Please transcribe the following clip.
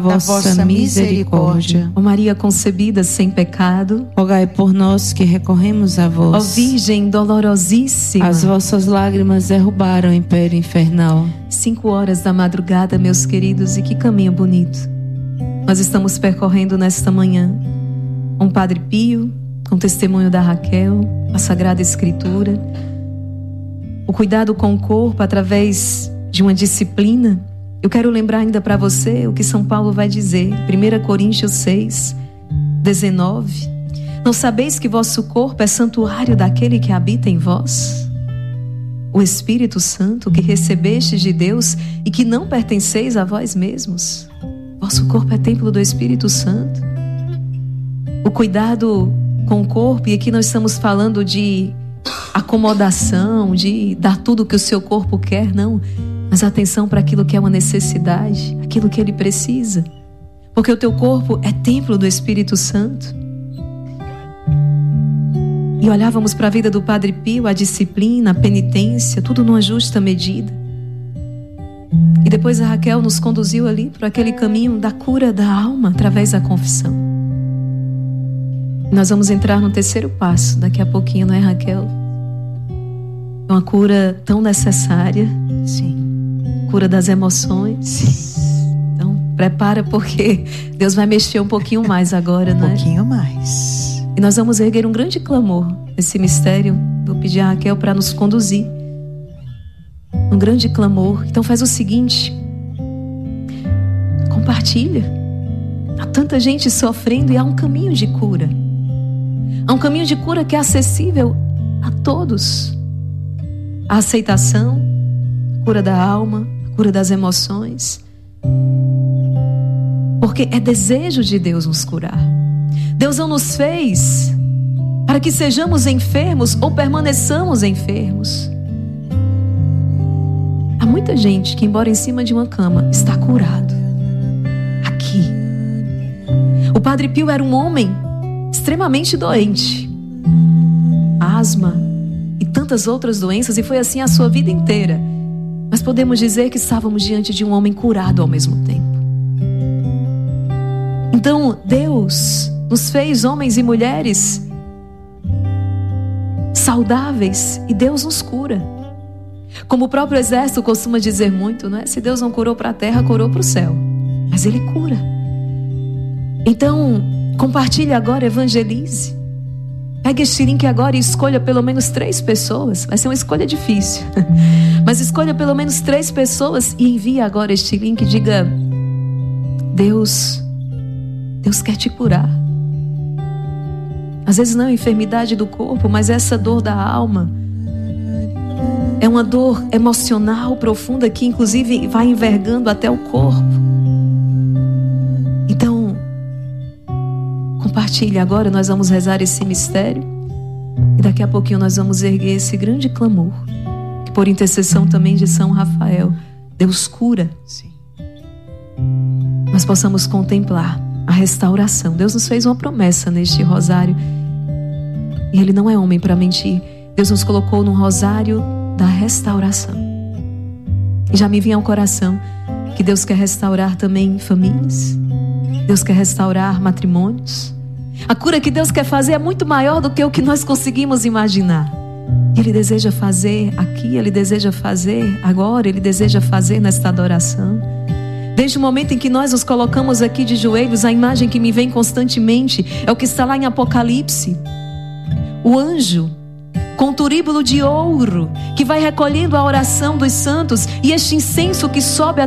da vossa misericórdia. Ó Maria concebida sem pecado, rogai por nós que recorremos a vós. ó Virgem dolorosíssima, as vossas lágrimas derrubaram o império infernal. 5 horas da madrugada, meus queridos, e que caminho bonito nós estamos percorrendo nesta manhã. Um Padre Pio, um testemunho da Raquel, a Sagrada Escritura, o cuidado com o corpo através de uma disciplina. Eu quero lembrar ainda para você o que São Paulo vai dizer, 1 Coríntios 6, 19. Não sabeis que vosso corpo é santuário daquele que habita em vós? O Espírito Santo que recebestes de Deus e que não pertenceis a vós mesmos? Vosso corpo é templo do Espírito Santo. O cuidado com o corpo, e aqui nós estamos falando de acomodação, de dar tudo o que o seu corpo quer, não. Mas atenção para aquilo que é uma necessidade, aquilo que ele precisa. Porque o teu corpo é templo do Espírito Santo. E olhávamos para a vida do Padre Pio, a disciplina, a penitência, tudo numa justa medida. E depois a Raquel nos conduziu ali por aquele caminho da cura da alma através da confissão. Nós vamos entrar no terceiro passo daqui a pouquinho, não é, Raquel? É uma cura tão necessária. Sim. Cura das emoções. Então, prepara, porque Deus vai mexer um pouquinho mais agora, né? Um pouquinho mais. E nós vamos erguer um grande clamor nesse mistério. Vou pedir a Raquel para nos conduzir. Um grande clamor. Então faz o seguinte: compartilha. Há tanta gente sofrendo e há um caminho de cura. Há um caminho de cura que é acessível a todos. A aceitação, a cura da alma, a cura das emoções. Porque é desejo de Deus nos curar. Deus não nos fez para que sejamos enfermos ou permaneçamos enfermos. Há muita gente que, embora em cima de uma cama, está curado. Aqui. O Padre Pio era um homem extremamente doente. Asma e tantas outras doenças, e foi assim a sua vida inteira. Mas podemos dizer que estávamos diante de um homem curado ao mesmo tempo. Então, Deus nos fez homens e mulheres saudáveis, e Deus nos cura. Como o próprio exército costuma dizer muito, não é? Se Deus não curou para a terra, curou para o céu. Mas Ele cura. Então, compartilhe agora, evangelize. Pegue este link agora e escolha pelo menos 3 pessoas. Vai ser uma escolha difícil. Mas escolha pelo menos 3 pessoas e envie agora este link e diga: Deus quer te curar. Às vezes não é enfermidade do corpo, mas essa dor da alma. É uma dor emocional profunda que inclusive vai envergando até o corpo. Então, compartilhe agora, nós vamos rezar esse mistério. E daqui a pouquinho nós vamos erguer esse grande clamor. Que por intercessão também de São Rafael, Deus cura. Sim. Nós possamos contemplar a restauração. Deus nos fez uma promessa neste rosário. E Ele não é homem para mentir. Deus nos colocou no rosário da restauração. E já me vinha ao coração que Deus quer restaurar também famílias. Deus quer restaurar matrimônios. A cura que Deus quer fazer é muito maior do que o que nós conseguimos imaginar. Ele deseja fazer aqui, Ele deseja fazer agora, Ele deseja fazer nesta adoração. Desde o momento em que nós nos colocamos aqui de joelhos, a imagem que me vem constantemente é o que está lá em Apocalipse. O anjo com turíbulo de ouro, que vai recolhendo a oração dos santos, e este incenso que sobe